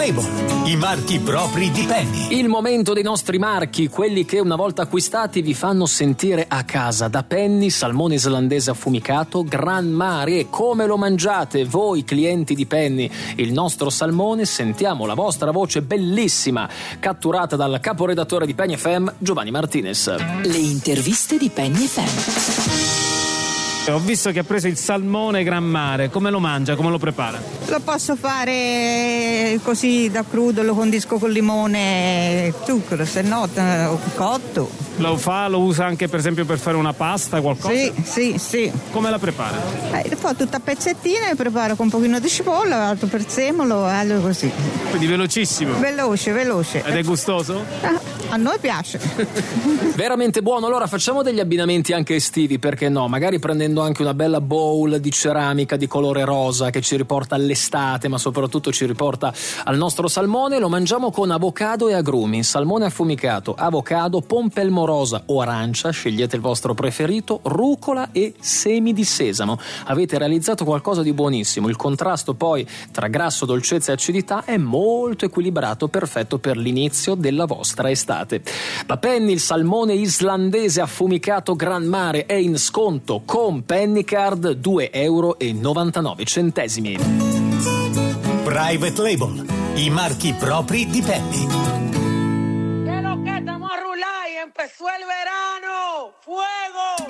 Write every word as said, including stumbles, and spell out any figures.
Label, i marchi propri di Penny. Il momento dei nostri marchi, quelli che una volta acquistati vi fanno sentire a casa. Da Penny, salmone islandese affumicato Gran Mare. Come lo mangiate voi clienti di Penny? Il nostro salmone, sentiamo la vostra voce bellissima, catturata dal caporedattore di Penny F M, Giovanni Martinez. Le interviste di Penny F M. Ho visto che ha preso il salmone Gran Mare. Come lo mangia? Come lo prepara? Lo posso fare così da crudo, lo condisco con limone e zucchero, se no cotto. Lo fa, lo usa anche per esempio per fare una pasta, qualcosa? Sì, sì, sì. Come la prepara? Eh, lo fa tutta a pezzettine, preparo con un pochino di cipolla, altro prezzemolo, allo così. Quindi velocissimo. Veloce, veloce. Ed è gustoso? Ah, a noi piace. Veramente buono. Allora facciamo degli abbinamenti anche estivi, perché no? Magari prendendo anche una bella bowl di ceramica di colore rosa che ci riporta all'estate, ma soprattutto ci riporta al nostro salmone. Lo mangiamo con avocado e agrumi, salmone affumicato, avocado, pompelmo rosa o arancia, scegliete il vostro preferito, rucola e semi di sesamo. Avete realizzato qualcosa di buonissimo. Il contrasto poi tra grasso, dolcezza e acidità è molto equilibrato, perfetto per l'inizio della vostra estate. Da Penny, il salmone islandese affumicato Gran Mare è in sconto con Penny Card, due euro e novantanove centesimi. Private Label, i marchi propri di Penny. ¿Qué es lo que estamos a rular y empezó el verano? ¡Fuego!